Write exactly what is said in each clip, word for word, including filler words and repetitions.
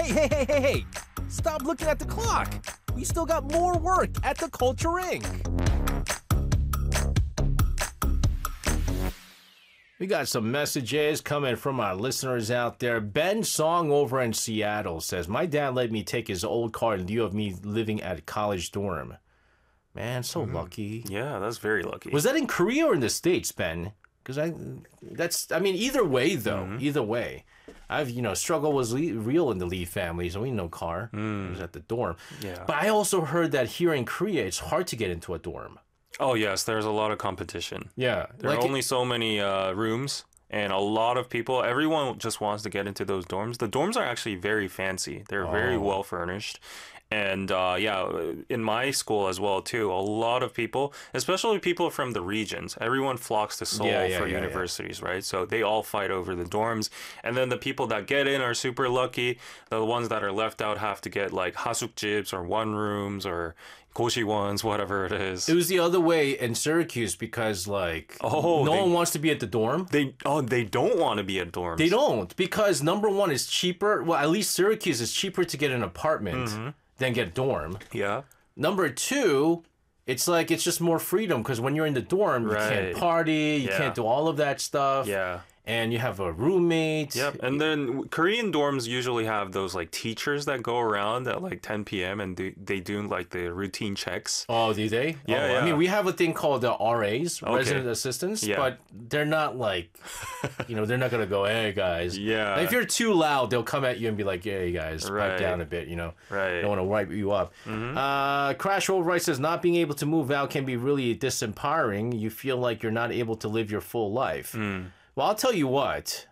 Hey, hey, hey, hey, hey! Stop looking at the clock! We still got more work at the Culture Incorporated. We got some messages coming from our listeners out there. Ben Song over in Seattle says, my dad let me take his old car in lieu of me living at a college dorm. Man, so mm. lucky. Yeah, that's very lucky. Was that in Korea or in the States, Ben? Because I, that's, I mean, either way, though, mm-hmm. either way. I've, you know, struggle was le- real in the Lee family, so we had no car. Mm. It was at the dorm. Yeah. But I also heard that here in Korea, it's hard to get into a dorm. Oh, yes, there's a lot of competition. Yeah. There like are only it, so many uh, rooms, and a lot of people, everyone just wants to get into those dorms. The dorms are actually very fancy. They're oh. very well furnished. And uh, yeah, in my school as well, too, a lot of people, especially people from the regions, everyone flocks to Seoul yeah, yeah, for yeah, universities, yeah. right? So they all fight over the dorms. And then the people that get in are super lucky. The ones that are left out have to get like hasukjibs or one rooms or goshi ones, whatever it is. It was the other way in Syracuse because like oh, no they, one wants to be at the dorm. They oh they don't want to be at dorms. They don't because number one is cheaper. Well, at least Syracuse is cheaper to get an apartment. Mm-hmm. Then get a dorm. Yeah. Number two, it's like it's just more freedom because when you're in the dorm, right. you can't party, you yeah. can't do all of that stuff. Yeah. And you have a roommate. Yep. And then Korean dorms usually have those like teachers that go around at like ten p.m. and do, they do like the routine checks. Oh, do they? Yeah, oh, yeah. I mean, we have a thing called the R As, okay. resident assistants, yeah. but they're not like, you know, they're not going to go, hey, guys. Yeah. Like, if you're too loud, they'll come at you and be like, hey, guys, right. pipe down a bit, you know. Right. They don't want to wipe you up. Mm-hmm. Uh, Crash Old Right says, not being able to move out can be really disempowering. You feel like you're not able to live your full life. Mm. Well, I'll tell you what.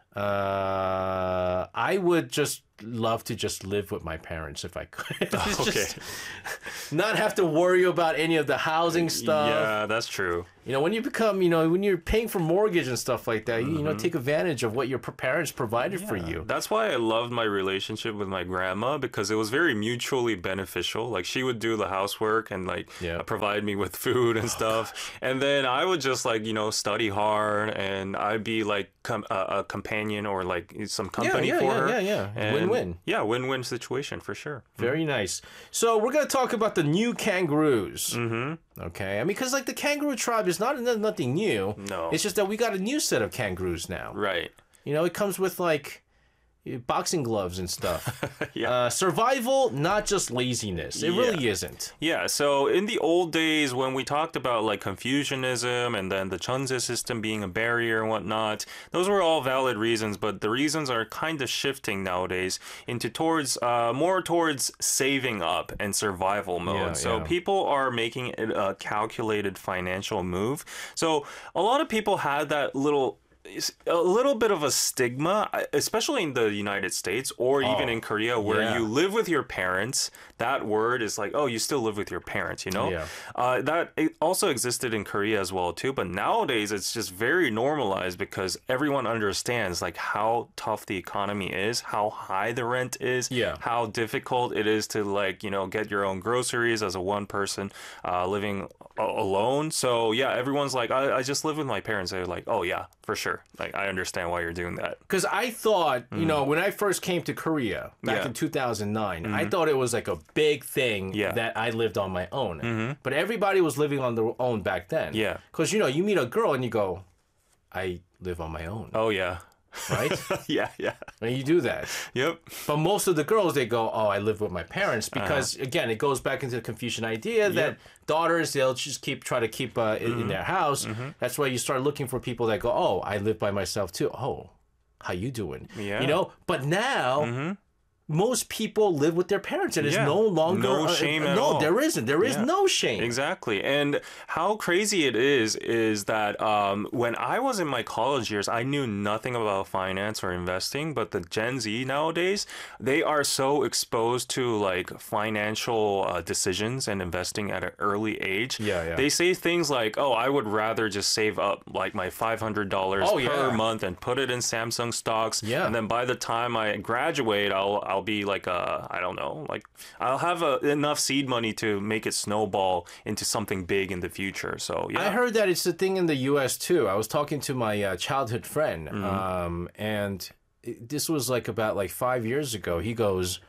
Uh, I would just love to just live with my parents if I could. Oh, okay. Not have to worry about any of the housing stuff. Yeah, that's true. You know, when you become, you know, when you're paying for mortgage and stuff like that, mm-hmm. you, you know, take advantage of what your parents provided yeah. for you. That's why I loved my relationship with my grandma because it was very mutually beneficial. Like she would do the housework and like yeah. uh, provide me with food and stuff. Oh, and then I would just like, you know, study hard and I'd be like com- uh, a companion or like some company yeah, yeah, for yeah, her. Yeah, yeah, yeah. Win-win. Yeah, win-win situation for sure. Very mm-hmm. nice. So we're going to talk about the new kangaroos. Mm-hmm. Okay. I mean, because like the kangaroo tribe is not nothing new. No. It's just that we got a new set of kangaroos now. Right. You know, it comes with like boxing gloves and stuff. yeah. Uh, survival, not just laziness. It yeah. really isn't. Yeah. So in the old days when we talked about like Confucianism and then the Chunse system being a barrier and whatnot, those were all valid reasons, but the reasons are kind of shifting nowadays into towards uh, more towards saving up and survival mode. Yeah, so yeah. people are making it a calculated financial move. So a lot of people had that little a little bit of a stigma, especially in the United States or even oh, in Korea, where yeah. you live with your parents. That word is like, oh, you still live with your parents, you know? Yeah. Uh, that it also existed in Korea as well, too. But nowadays, it's just very normalized because everyone understands like how tough the economy is, how high the rent is, yeah. how difficult it is to like, you know, get your own groceries as a one person uh, living a- alone. So yeah, everyone's like, I-, I just live with my parents. They're like, oh yeah, for sure. Like, I understand why you're doing that. Because I thought, you mm. know, when I first came to Korea back yeah. in two thousand nine, mm-hmm. I thought it was like a big thing yeah. that I lived on my own. Mm-hmm. But everybody was living on their own back then. Yeah. Because, you know, you meet a girl and you go, I live on my own. Oh, yeah. Right? yeah, yeah. And you do that. Yep. But most of the girls, they go, oh, I live with my parents. Because, uh-huh. again, it goes back into the Confucian idea that yep. daughters, they'll just keep try to keep uh, in, mm-hmm. in their house. Mm-hmm. That's why you start looking for people that go, oh, I live by myself too. Oh, how you doing? Yeah. You know? But now... Mm-hmm. most people live with their parents and yeah. it's no longer no uh, shame uh, at no all. there isn't there is yeah. no shame. Exactly. And how crazy it is is that um, when I was in my college years, I knew nothing about finance or investing, but the Gen Z nowadays, they are so exposed to like financial uh, decisions and investing at an early age. Yeah, yeah. They say things like, oh, I would rather just save up like my five hundred dollars oh, per yeah. month and put it in Samsung stocks. Yeah. And then by the time I graduate, I'll I'll be like a, I don't know, like I'll have a, enough seed money to make it snowball into something big in the future. So yeah, I heard that it's a thing in the U S too. I was talking to my uh, childhood friend, Mm-hmm. um, and it, this was like about like five years ago. He goes,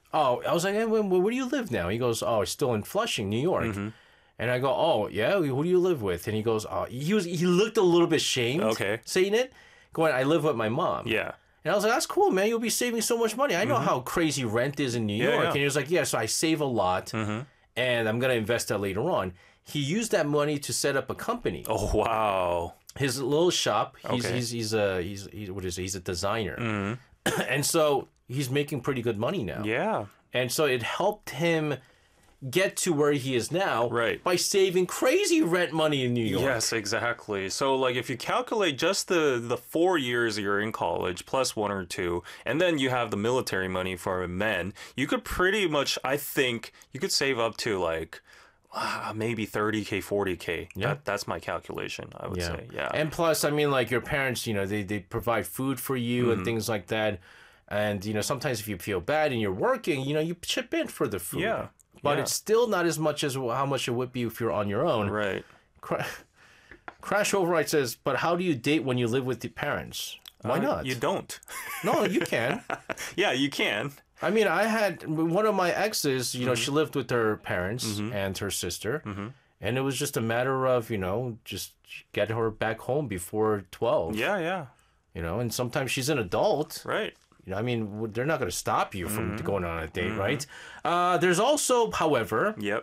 oh, I was like, hey, where, where do you live now? He goes, oh, it's still in Flushing, New York. Mm-hmm. And I go, oh, yeah, who do you live with? And he goes, oh, he was he looked a little bit shamed Okay. saying it, going, I live with my mom. Yeah. And I was like, that's cool, man. You'll be saving so much money. I know how crazy rent is in New Yeah, York. yeah. And he was like, yeah, so I save a lot, Mm-hmm. and I'm going to invest that later on. He used that money to set up a company. Oh wow. His little shop. He's Okay. he's he's a he's, he's what is it? He's a designer, Mm-hmm. and so he's making pretty good money now. Yeah. And so it helped him get to where he is now, Right. by saving crazy rent money in New York. Yes, exactly. So like if you calculate just the the four years you're in college plus one or two, and then you have the military money for men, you could pretty much, I think, you could save up to like uh, maybe thirty K, forty K. Yeah. That, that's my calculation, I would Yeah. say. Yeah. And plus, I mean, like your parents, you know, they, they provide food for you Mm-hmm. and things like that. And, you know, sometimes if you feel bad and you're working, you know, you chip in for the food. Yeah. But Yeah. it's still not as much as how much it would be if you're on your own. Right. Cra- Crash Override says, but how do you date when you live with the parents? Why Uh, not? You don't. No, you can. Yeah, you can. I mean, I had one of my exes, you know, Mm-hmm. she lived with her parents and her sister. And it was just a matter of, you know, just get her back home before twelve. Yeah, yeah. You know, and sometimes she's an adult. Right. You know, I mean, w- they're not going to stop you from Mm-hmm. going on a date, right? Uh, there's also, however, Yep.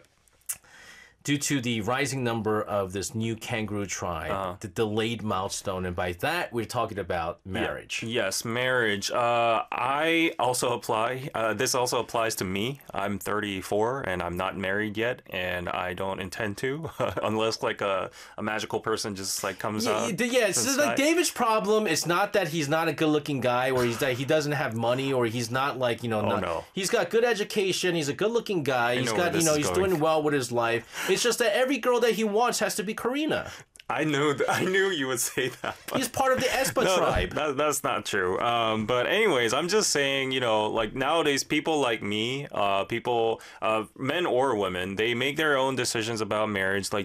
due to the rising number of this new kangaroo tribe, Uh-huh. the delayed milestone, and by that we're talking about marriage. Yes, marriage. Uh, I also apply. Uh, this also applies to me. I'm thirty-four and I'm not married yet, and I don't intend to, unless like a, a magical person just like comes Yeah, out. yeah, yeah, it's from just the like sky. David's problem. It's not that he's not a good-looking guy, or he's that he doesn't have money, or he's not like you know. Oh, not, no. He's got good education. He's a good-looking guy. He's know where got you this know is he's going. doing well with his life. It's just that every girl that he wants has to be Karina. I knew. Th- I knew you would say that. But... He's part of the Espa No, tribe. that, that's not true. Um, but anyways, I'm just saying, you know, like nowadays, people like me, uh, people, uh, men or women, they make their own decisions about marriage. Like